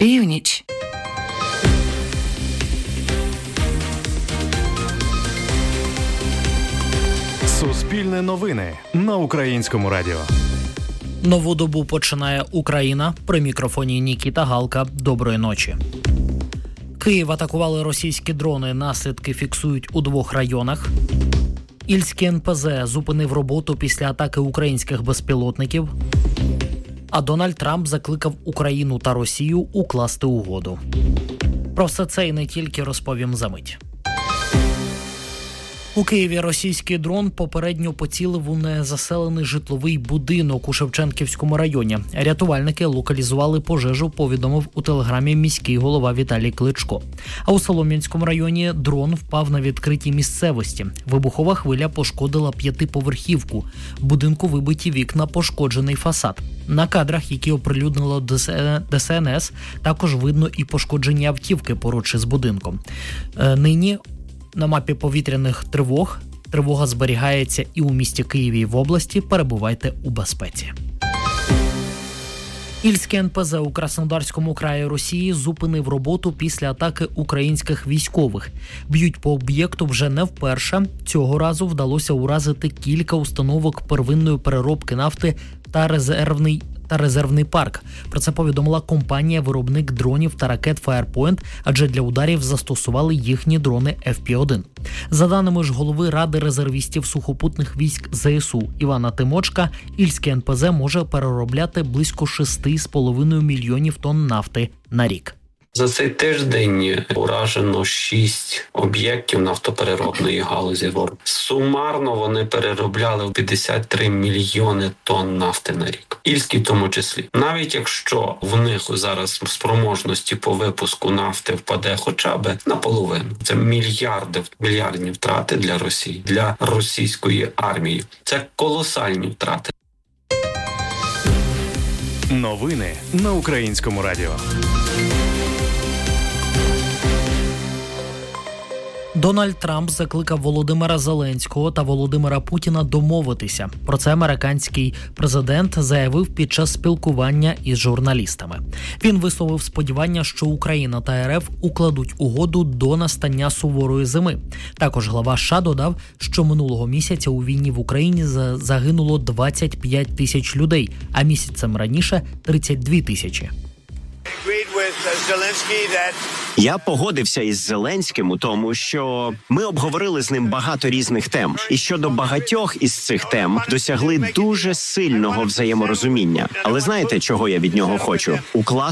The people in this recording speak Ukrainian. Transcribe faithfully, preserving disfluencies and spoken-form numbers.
Північ. Суспільне новини на Українському радіо. Нову добу починає Україна. При мікрофоні Нікіта Галка. Доброї ночі. Київ атакували російські дрони. Наслідки фіксують у двох районах. Ільський ен пе зет зупинив роботу після атаки українських безпілотників. А Дональд Трамп закликав Україну та Росію укласти угоду. Про все це і не тільки розповім за мить. У Києві російський дрон попередньо поцілив у незаселений житловий будинок у Шевченківському районі. Рятувальники локалізували пожежу, повідомив у телеграмі міський голова Віталій Кличко. А у Солом'янському районі дрон впав на відкритій місцевості. Вибухова хвиля пошкодила п'ятиповерхівку. В будинку вибиті вікна, пошкоджений фасад. На кадрах, які оприлюднило де ес ен ес, також видно і пошкоджені автівки поруч із будинком. Нині на мапі повітряних тривог тривога зберігається і у місті Києві, і в області. Перебувайте у безпеці. Ільський ен пе зет у Краснодарському краї Росії зупинив роботу після атаки українських військових. Б'ють по об'єкту вже не вперше. Цього разу вдалося уразити кілька установок первинної переробки нафти та резервний та резервний парк. Про це повідомила компанія-виробник дронів та ракет Firepoint, адже для ударів застосували їхні дрони еф пі один. За даними ж голови Ради резервістів сухопутних військ зе ес у Івана Тимочка, Ільський ен пе зет може переробляти близько шести з половиною мільйонів тонн нафти на рік. За цей тиждень уражено шість об'єктів нафтопереробної галузі. Сумарно вони переробляли п'ятдесят три мільйони тонн нафти на рік. Ільський в тому числі. Навіть якщо в них зараз спроможності по випуску нафти впаде хоча б наполовину. Це мільярди, мільярдні втрати для Росії, для російської армії. Це колосальні втрати. Новини на Українському радіо. Дональд Трамп закликав Володимира Зеленського та Володимира Путіна домовитися. Про це американський президент заявив під час спілкування із журналістами. Він висловив сподівання, що Україна та ер еф укладуть угоду до настання суворої зими. Також глава США додав, що минулого місяця у війні в Україні загинуло двадцять п'ять тисяч людей, а місяцем раніше – тридцять дві тисячі. Я погодився із Зеленським у тому, що ми обговорили з ним багато різних тем. І щодо багатьох із цих тем досягли дуже сильного взаєморозуміння. Але знаєте, чого я від нього хочу? Укласти